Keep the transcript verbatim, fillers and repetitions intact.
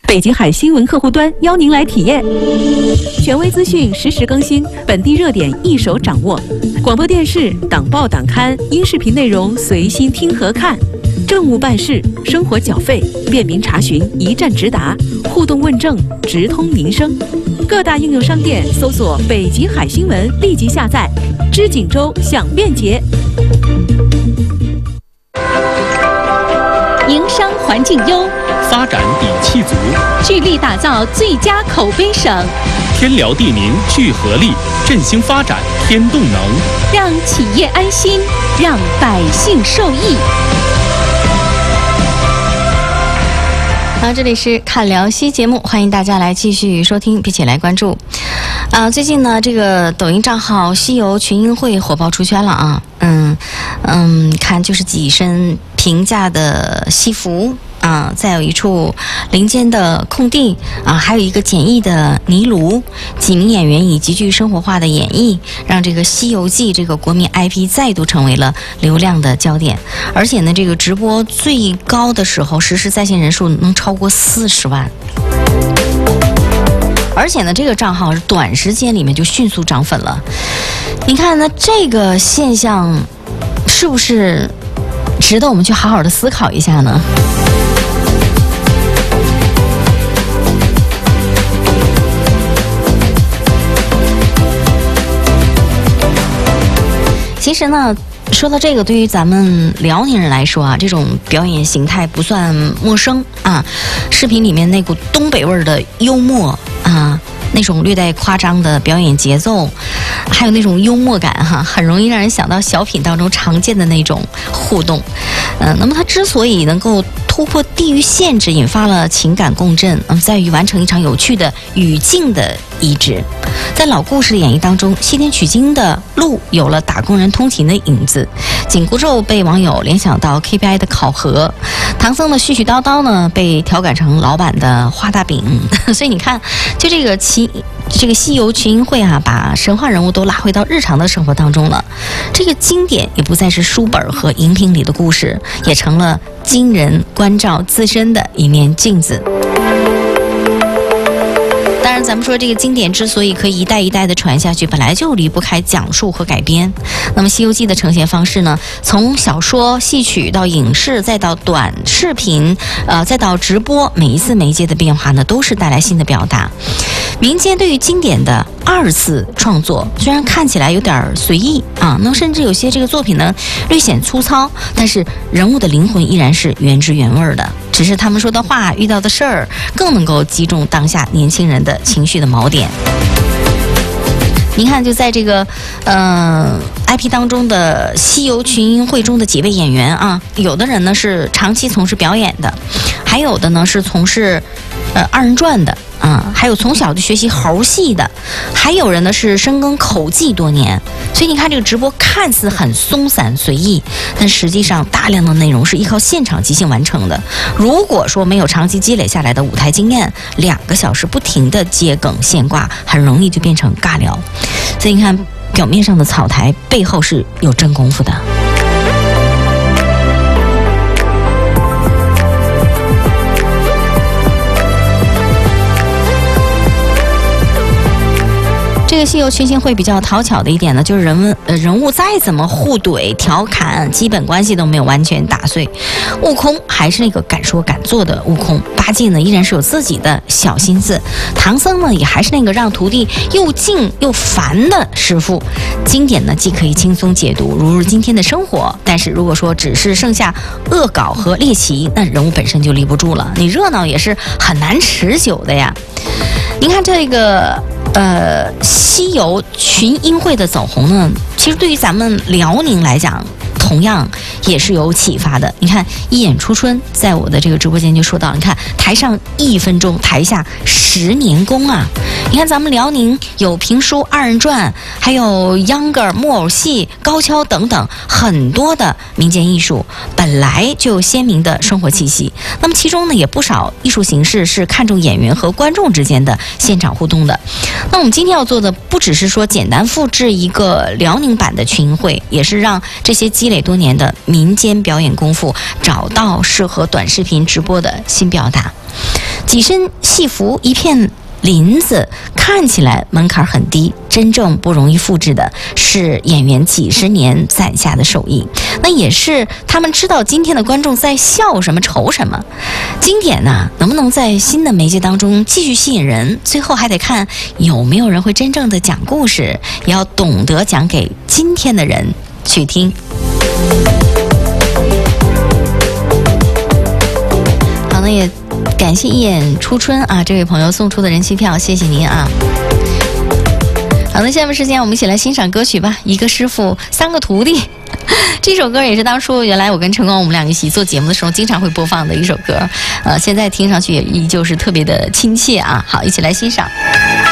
北极海新闻客户端邀您来体验，权威资讯实时更新，本地热点一手掌握。广播电视、党报党刊、音视频内容随心听和看，政务办事、生活缴费便民查询一站直达，互动问政直通民生。各大应用商店搜索“北极海新闻”，立即下载。知锦州享便捷。 营商环境优， 发展底气足， 聚力打造最佳口碑省。 天辽地宁聚合力，振兴发展添动能， 让企业安心，让百姓受益。好，这里是看辽西节目，欢迎大家来继续收听，并且来关注。啊、呃，最近呢，这个抖音账号西游群英会火爆出圈了啊，嗯嗯，看就是几身平价的西服啊，再有一处林间的空地啊，还有一个简易的泥炉，几名演员以极具生活化的演绎，让这个《西游记》这个国民 I P 再度成为了流量的焦点。而且呢，这个直播最高的时候，实时在线人数能超过四十万。而且呢，这个账号短时间里面就迅速涨粉了。你看呢，这个现象是不是值得我们去好好的思考一下呢？其实呢，说到这个，对于咱们辽宁人来说啊，这种表演形态不算陌生啊。视频里面那股东北味儿的幽默啊，那种略带夸张的表演节奏，还有那种幽默感哈，很容易让人想到小品当中常见的那种互动。嗯、呃，那么它之所以能够突破地域限制，引发了情感共振，嗯，在于完成一场有趣的语境的移植。在老故事的演绎当中，西天取经的路有了打工人通勤的影子，紧箍咒被网友联想到 K P I 的考核，唐僧的絮絮叨叨呢被调侃成老板的画大饼。所以你看，就这个奇这个西游群英会啊，把神话人物都拉回到日常的生活当中了。这个经典也不再是书本和荧屏里的故事，也成了今人关照自身的一面镜子。当然，咱们说这个经典之所以可以一代一代的传下去，本来就离不开讲述和改编。那么《西游记》的呈现方式呢，从小说、戏曲到影视，再到短视频，呃，再到直播，每一次媒介的变化呢，都是带来新的表达。民间对于经典的二次创作，虽然看起来有点随意啊，那甚至有些这个作品呢略显粗糙，但是人物的灵魂依然是原汁原味的。只是他们说的话、遇到的事儿，更能够击中当下年轻人的情绪的锚点。您看，就在这个呃 I P 当中的西游群英会中的几位演员啊，有的人呢是长期从事表演的，还有的呢是从事呃二人转的。啊、嗯，还有从小就学习猴戏的，还有人呢是深耕口技多年，所以你看这个直播看似很松散随意，但实际上大量的内容是依靠现场即兴完成的。如果说没有长期积累下来的舞台经验，两个小时不停的接梗现挂，很容易就变成尬聊。所以你看，表面上的草台背后是有真功夫的。这个西游群星会比较讨巧的一点呢，就是人物呃人物再怎么互怼调侃，基本关系都没有完全打碎。悟空还是那个敢说敢做的悟空，八戒呢依然是有自己的小心思，唐僧呢也还是那个让徒弟又敬又烦的师傅。经典呢既可以轻松解读，如入今天的生活，但是如果说只是剩下恶搞和猎奇，那人物本身就立不住了，你热闹也是很难持久的呀。您看这个呃，西游群英会的走红呢，其实对于咱们辽宁来讲，同样也是有启发的。你看，一眼初春在我的这个直播间就说到，你看台上一分钟，台下十年功啊！你看咱们辽宁有评书、二人转，还有秧歌、木偶戏、高跷等等很多的民间艺术，本来就有鲜明的生活气息。那么其中呢，也不少艺术形式是看重演员和观众之间的现场互动的。那我们今天要做的，不只是说简单复制一个辽宁版的群英会，也是让这些积累多年的民间表演功夫找到适合短视频直播的新表达。 几身戏服，一片林子，看起来门槛很低，真正不容易复制的是演员几十年攒下的手艺，那也是他们知道今天的观众在笑什么愁什么。经典呢，能不能在新的媒介当中继续吸引人，最后还得看有没有人会真正的讲故事，也要懂得讲给今天的人去听。好，那也感谢一眼初春啊，这位朋友送出的人气票，谢谢您啊。好的，下面时间我们一起来欣赏歌曲吧。一个师傅，三个徒弟。这首歌也是当初原来我跟晨光我们俩一起做节目的时候经常会播放的一首歌，呃，现在听上去也依旧是特别的亲切啊。好，一起来欣赏。